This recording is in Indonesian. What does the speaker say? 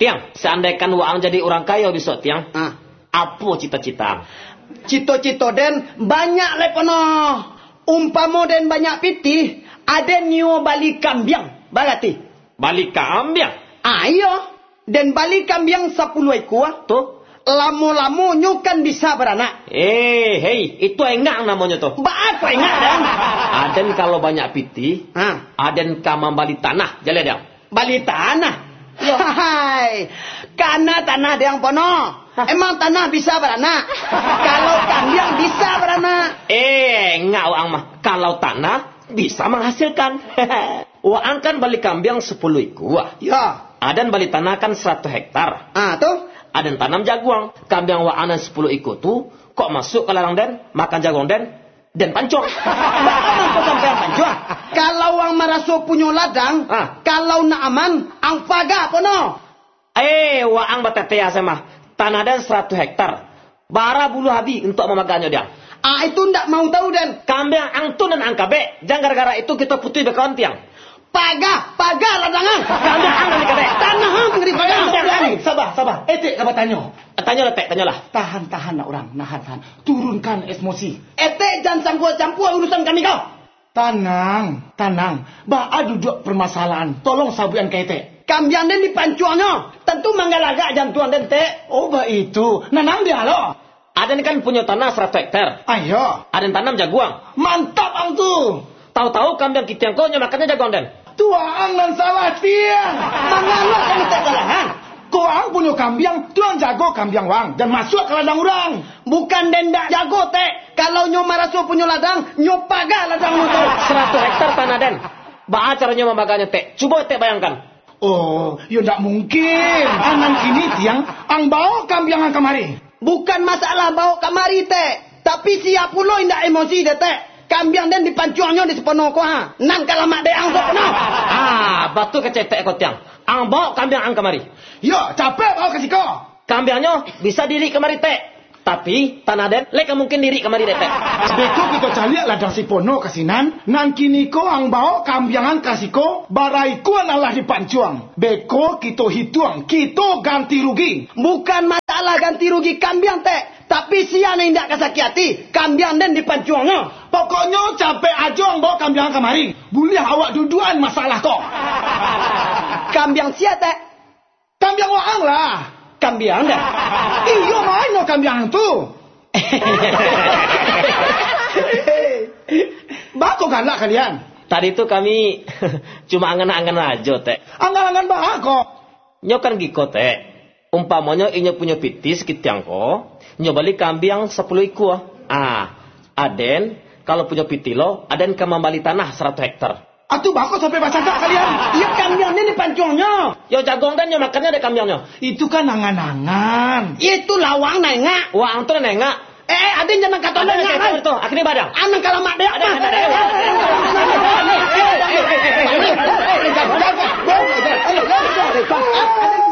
Tiang, seandainya waang jadi orang kaya besok, Tiang. Apa cita-cita? Cito-cito den banyak lepono. Umpamo den banyak pitih, ada nyo balik kambiang. Bagati. Balik kambiang? Ayo. Den balik kambiang 10 ekor. Tuh. Lamo-lamo nyo kan bisa beranak. Hei, itu enggak namanya tuh. Apa enggak den? Aden kalau banyak pitih, aden kamam balik tanah, jalan dia. Balik tanah? Hai, karena tanah ada yang pono. Emang tanah bisa beranak? Kalau kambiang bisa beranak. Enggak waang mah. Kalau tanah bisa menghasilkan. Waang kan balik kambiang 10 ekor. Ya. Adan balik tanah kan 100 hektar. Tuh. Adan tanam jaguang. Kambiang waang 10 ekor tuh kok masuk ke larang den, makan jaguang den pancong. Bagaimana kau sampai pancong? Kalau wang maraso punya ladang, kalau nak aman, ang paga pono. Waang batetea sama. Tanah dan 100 hektar. Bara bulu habi untuk memaganya dia. Itu ndak mau tahu den. Kambiang angtun dan angkabe. Jangan gara-gara itu kita putih bekawan tiang. Paga ladangan. Kambiang ang dan kabe. Tanah ngeri paga. Sabar. Etik apa tanyo? Tanyalah. Tahan nak orang, nahan. Turunkan emosi. Jangan campur urusan kami kau. Tenang. Ba'a duduk permasalahan. Tolong sabuan kete. Kambiang den dipancuannya. Tentu manggalaga jantuan den te. Oh, itu. Nanang dia lo. Aden kan punya tanah 100 hektar. Ayo. Aden tanam jaguang. Mantap ang tu. Tahu-tahu kambiang kita yang kau makannya jaguang den. Tuang dan salah tiang. Mangalo kami tak salahan. Kau ang punya kambiang, tuang jago kambiang wang. Dan masuk ke ladang orang. Bukan denda jago te. Kalau nyo maraso punya ladang, nyo paga ladang nyo tu. 100 hektar tanah den. Ba'a caranya membaganya te. Coba te bayangkan. Oh, ya tidak mungkin. Anang ini tiang, ang bawa kambiang ang kamari. Bukan masalah bawa kamari te. Tapi siap pulo indak emosi de te. Kambiang den dipancuangnya di sepenuh ko ha. Nang kalamak de ang sepenuh. Batu kecetek ko tiang. Ang bawa kambiang ang kamari. Yo, capek bawa kasih kau. Kambiangnya bisa diri kemari te. Tapi tanah den leka mungkin diri kemari de te. Beko kita caliak ladang si pono kasinan. Nang kini ko ang bawa kambiangan kasih ko. Barai ko nalah dipancuang. Beko kita hitung. Kita ganti rugi. Bukan masalah ganti rugi kambiang te. Tapi siapa yang tidak kesakiati. Kambiang den dipancuangnya. Pokoknya capek aja ang bawa kambiangan kemari. Boleh awak duduan masalah kok. Kambiang siapa te? Kambiang waang lah. Kambiang dah. Iyo main no kambiang tu. Bako galak kalian. Tadi itu kami cuma angan-angan aja te. Angan-angan bako. Nyo kan giko te. Umpamanya inyo punya pitis kitiang ko. Nyo balik kambiang 10 ekor. Aden kalau punya pitilo, aden kamambali tanah 100 hektar. Atuh bako sampai baca tak kalian? Iya kambiangnya di pancungnya. Yo jagong dan yo makannya ada kambiangnya. Itu kan angan-angan. Itu lawang nengak. Wang tu nengak. Aden jangan kata nengak. Itu akhirnya badang. Anang kalamak deh. Ada.